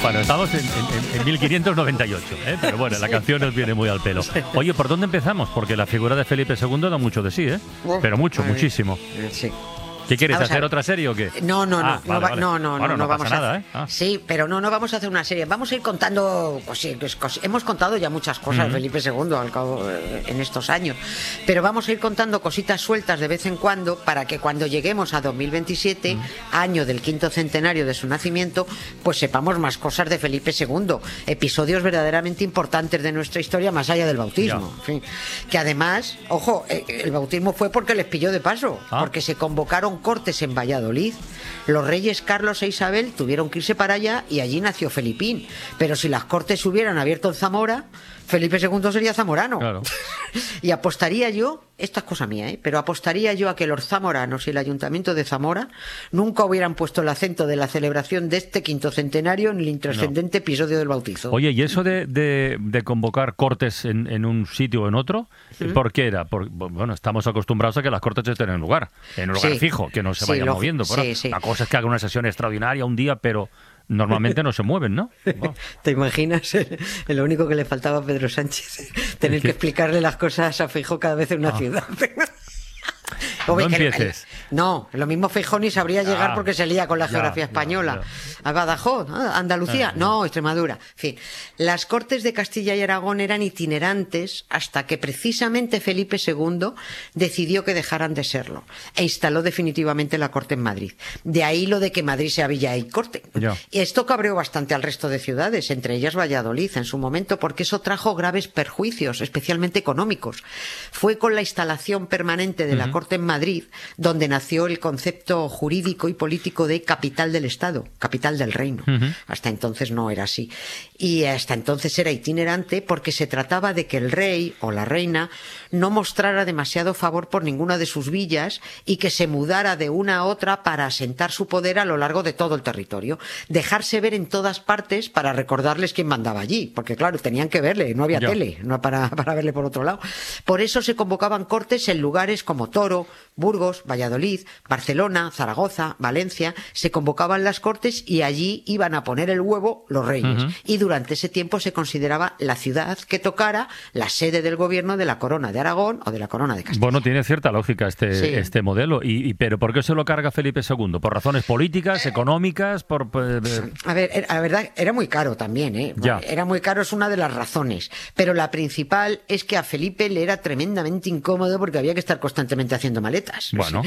Bueno, estamos en 1598, ¿eh? Pero bueno, la canción nos viene muy al pelo. Oye, ¿por dónde empezamos? Porque la figura de Felipe II da mucho de sí, ¿eh? Pero mucho, muchísimo. Sí. ¿Qué quieres, hacer otra serie o qué? No, vale. no Bueno, vamos pasa a nada, hacer. Sí, pero no vamos a hacer una serie. Vamos a ir contando, hemos contado ya muchas cosas de Felipe II al cabo en estos años, pero vamos a ir contando cositas sueltas de vez en cuando para que cuando lleguemos a 2027, año del 5º centenario de su nacimiento, pues sepamos más cosas de Felipe II, episodios verdaderamente importantes de nuestra historia más allá del bautismo. En fin, que además, ojo, el bautismo fue porque les pilló de paso, porque se convocaron cortes en Valladolid. Los reyes Carlos e Isabel tuvieron que irse para allá y allí nació Felipín. Pero si las cortes se hubieran abierto en Zamora, Felipe II sería zamorano. Claro. Y apostaría yo, esta es cosa mía, pero apostaría yo a que los zamoranos y el Ayuntamiento de Zamora nunca hubieran puesto el acento de la celebración de este 5º centenario en el intrascendente episodio del bautizo. Oye, ¿y eso de convocar cortes en un sitio o en otro? ¿Por qué era? Bueno, estamos acostumbrados a que las cortes estén en un lugar fijo, que no se vayan moviendo. La cosa es que hagan una sesión extraordinaria un día, pero normalmente no se mueven, ¿no? Wow. ¿Te imaginas? Lo único que le faltaba a Pedro Sánchez, tener que explicarle las cosas a Feijóo cada vez en una ciudad. No empieces. No, lo mismo Feijóo ni sabría llegar porque se lía con la geografía española. A Badajoz, Andalucía, no, Extremadura. En fin, las Cortes de Castilla y Aragón eran itinerantes hasta que precisamente Felipe II decidió que dejaran de serlo e instaló definitivamente la Corte en Madrid. De ahí lo de que Madrid sea villa y corte. Y esto cabreó bastante al resto de ciudades, entre ellas Valladolid en su momento, porque eso trajo graves perjuicios, especialmente económicos. Fue con la instalación permanente de la Corte en Madrid donde nació el concepto jurídico y político de capital del Estado, capital del reino. Hasta entonces no era así. Y hasta entonces era itinerante porque se trataba de que el rey o la reina no mostrara demasiado favor por ninguna de sus villas y que se mudara de una a otra para asentar su poder a lo largo de todo el territorio. Dejarse ver en todas partes para recordarles quién mandaba allí, porque claro, tenían que verle, no había tele, no para verle por otro lado. Por eso se convocaban cortes en lugares como Toro, Burgos, Valladolid, Barcelona, Zaragoza, Valencia. Se convocaban las cortes y allí iban a poner el huevo los reyes. Y durante ese tiempo se consideraba la ciudad que tocara la sede del gobierno de la corona de Aragón o de la corona de Castilla. Bueno, tiene cierta lógica este modelo. Pero ¿por qué se lo carga Felipe II? ¿Por razones políticas, económicas? A ver, la verdad, era muy caro también, ¿eh? Era muy caro, es una de las razones. Pero la principal es que a Felipe le era tremendamente incómodo porque había que estar constantemente haciendo maletas. Bueno.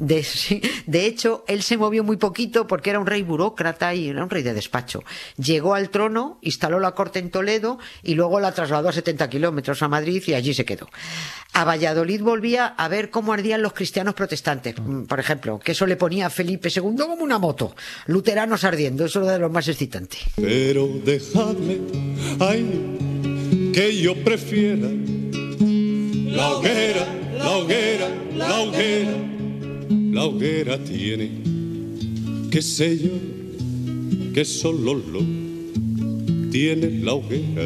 De hecho, él se movió muy poquito porque era un rey burócrata y era un rey de despacho. Llegó al trono, instaló la corte en Toledo y luego la trasladó a 70 kilómetros a Madrid y allí se quedó. A Valladolid volvía a ver cómo ardían los cristianos protestantes, por ejemplo, que eso le ponía a Felipe II como una moto. Luteranos ardiendo, eso era de lo más excitante. Pero dejadme, ay, que yo prefiera la hoguera, la hoguera, la hoguera. La hoguera tiene, qué sé yo, que solo lo tiene la hoguera.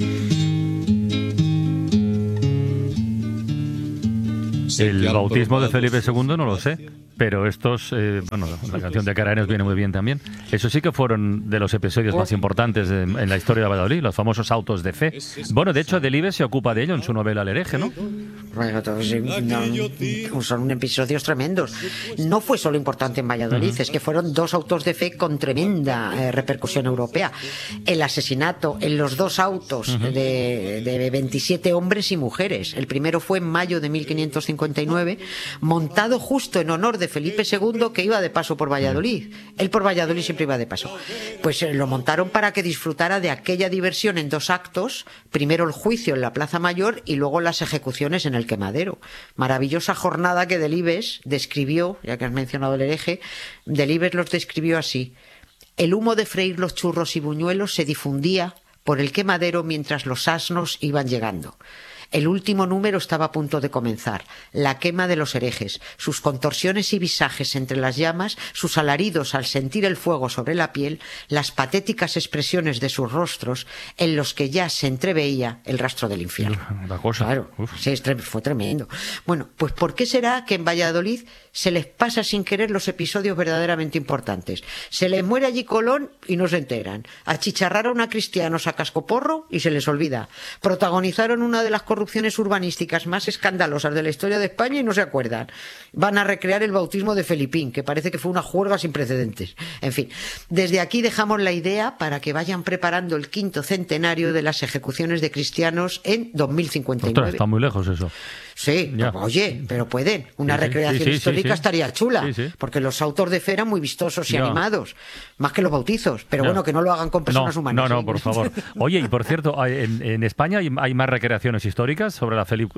El bautismo de Felipe II no lo sé, pero estos, la canción de Caraenes viene muy bien también. Eso sí que fueron de los episodios más importantes en la historia de Valladolid, los famosos autos de fe. Bueno, de hecho, Delibes se ocupa de ello en su novela El hereje, ¿no? Bueno, son episodios tremendos. No fue solo importante en Valladolid, es que fueron dos autos de fe con tremenda repercusión europea. El asesinato en los dos autos de 27 hombres y mujeres. El primero fue en mayo de 1559, montado justo en honor de Felipe II, que iba de paso por Valladolid. Él por Valladolid siempre iba de paso. Pues lo montaron para que disfrutara de aquella diversión en dos actos, primero el juicio en la Plaza Mayor y luego las ejecuciones en el Quemadero. Maravillosa jornada que Delibes describió, ya que has mencionado el hereje, Delibes los describió así: el humo de freír los churros y buñuelos se difundía por el Quemadero mientras los asnos iban llegando. El último número estaba a punto de comenzar, la quema de los herejes, sus contorsiones y visajes entre las llamas, sus alaridos al sentir el fuego sobre la piel, las patéticas expresiones de sus rostros en los que ya se entreveía el rastro del infierno. La cosa. Claro, sí, fue tremendo. Bueno, pues ¿por qué será que en Valladolid se les pasa sin querer los episodios verdaderamente importantes. Se les muere allí Colón y no se enteran. Achicharraron a cristianos a cascoporro y se les olvida. Protagonizaron una de las corrupciones urbanísticas más escandalosas de la historia de España y no se acuerdan. Van a recrear el bautismo de Felipín, que parece que fue una juerga sin precedentes. En fin, desde aquí dejamos la idea para que vayan preparando el 5º centenario de las ejecuciones de cristianos en 2059. Ostras, está muy lejos eso. Sí, Ya. Oye, pero pueden. Una Sí, recreación sí, histórica estaría chula, Sí. porque los autos de fe eran muy vistosos y Ya. animados, más que los bautizos. Pero Ya. bueno, que no lo hagan con personas humanas. No, ¿eh? por favor. Oye, y por cierto, ¿en España hay más recreaciones históricas sobre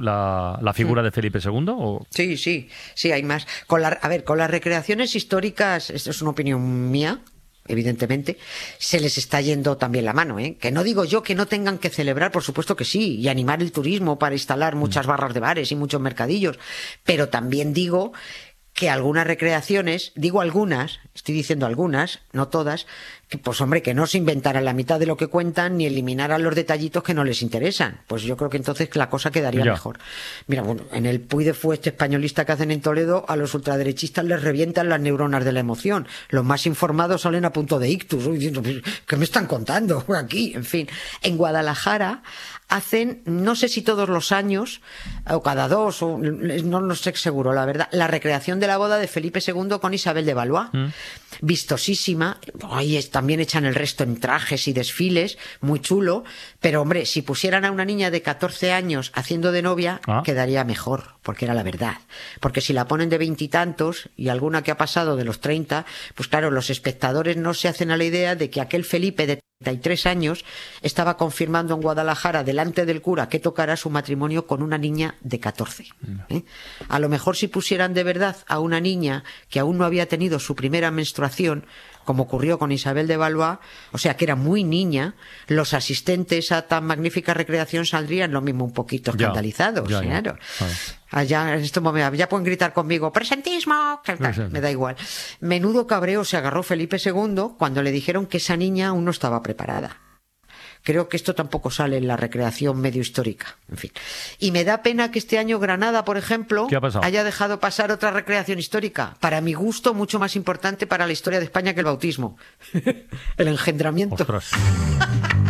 la figura de Felipe II? ¿O? Sí, hay más. Con las recreaciones históricas, esto es una opinión mía, evidentemente, se les está yendo también la mano, ¿eh? Que no digo yo que no tengan que celebrar, por supuesto que sí, y animar el turismo para instalar muchas barras de bares y muchos mercadillos, pero también digo que algunas recreaciones, digo algunas, estoy diciendo algunas, no todas, que pues hombre, que no se inventaran la mitad de lo que cuentan ni eliminaran los detallitos que no les interesan. Pues yo creo que entonces la cosa quedaría mejor. Mira, bueno, en el Puy de Fueste españolista que hacen en Toledo, a los ultraderechistas les revientan las neuronas de la emoción. Los más informados salen a punto de ictus, diciendo, ¿qué me están contando aquí? En fin, en Guadalajara hacen, no sé si todos los años, o cada 2, o no lo sé seguro, la verdad, la recreación de la boda de Felipe II con Isabel de Valois. Vistosísima. Ahí también echan el resto en trajes y desfiles, muy chulo. Pero hombre, si pusieran a una niña de 14 años haciendo de novia, quedaría mejor, porque era la verdad. Porque si la ponen de 20 y tantos, y alguna que ha pasado de los 30, pues claro, los espectadores no se hacen a la idea de que aquel Felipe de 33 años estaba confirmando en Guadalajara delante del cura que tocará su matrimonio con una niña de 14. A lo mejor si pusieran de verdad a una niña que aún no había tenido su primera menstruación, como ocurrió con Isabel de Valois, o sea que era muy niña, los asistentes a tan magnífica recreación saldrían lo mismo un poquito escandalizados. Claro. Allá, en este momento, ya pueden gritar conmigo, ¡presentismo! Me da igual. Menudo cabreo se agarró Felipe II cuando le dijeron que esa niña aún no estaba preparada. Creo que esto tampoco sale en la recreación medio histórica. En fin. Y me da pena que este año Granada, por ejemplo, haya dejado pasar otra recreación histórica. Para mi gusto, mucho más importante para la historia de España que el bautismo. El engendramiento. Ostras.